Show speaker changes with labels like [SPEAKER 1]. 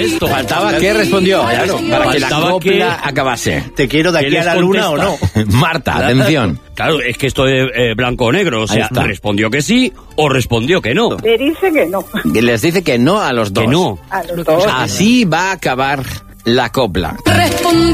[SPEAKER 1] esto.
[SPEAKER 2] Faltaba que respondió, claro, para que la
[SPEAKER 1] Faltaba
[SPEAKER 2] copla acabase.
[SPEAKER 3] ¿Te quiero de
[SPEAKER 1] ¿Qué
[SPEAKER 3] aquí a
[SPEAKER 1] les
[SPEAKER 3] la luna o no?
[SPEAKER 1] contesta?
[SPEAKER 2] Marta, atención.
[SPEAKER 1] Claro, es que esto de blanco o negro, o
[SPEAKER 2] Ahí
[SPEAKER 1] sea,
[SPEAKER 2] está.
[SPEAKER 1] respondió que sí o respondió que no.
[SPEAKER 4] Le dice que no.
[SPEAKER 2] Les dice que no a los dos.
[SPEAKER 1] Que no.
[SPEAKER 4] A los dos.
[SPEAKER 2] Así va a acabar la copla.
[SPEAKER 5] Respondió